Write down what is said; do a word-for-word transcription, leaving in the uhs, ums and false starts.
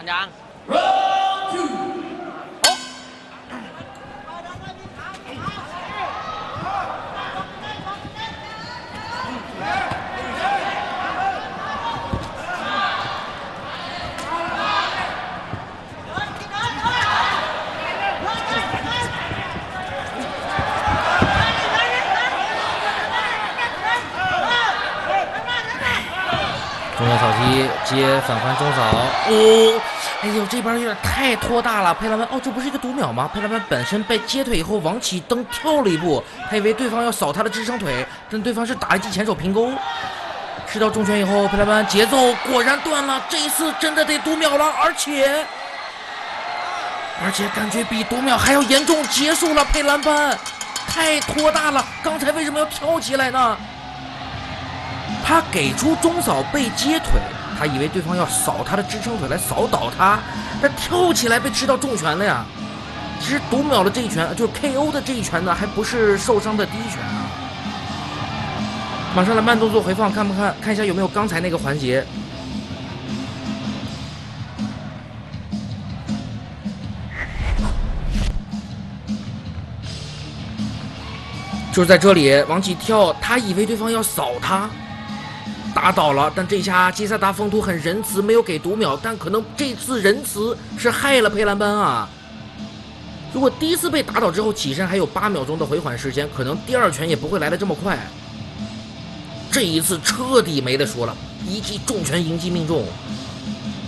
团长。 中小草踢接反传中扫，哦，哎呦，这边有点太拖大了。佩兰班，哦，这不是一个读秒吗？佩兰班本身被接腿以后往起蹬跳了一步，他以为对方要扫他的支撑腿，但对方是打一记前手平勾。吃到重拳以后，佩兰班节奏果然断了，这一次真的得读秒了，而且而且感觉比读秒还要严重，结束了。佩兰班太拖大了，刚才为什么要跳起来呢？他给出中扫被接腿，他以为对方要扫他的支撑腿来扫倒他，他跳起来被吃到重拳了呀。其实读秒的这一拳，就是 K O 的这一拳呢，还不是受伤的第一拳啊。马上来慢动作回放，看不看？看一下有没有刚才那个环节。就是在这里往起跳，他以为对方要扫他。打倒了，但这下基萨达风图很仁慈，没有给读秒，但可能这次仁慈是害了佩兰班啊。如果第一次被打倒之后起身还有八秒钟的回缓时间，可能第二拳也不会来得这么快。这一次彻底没得说了，一记重拳迎击命中。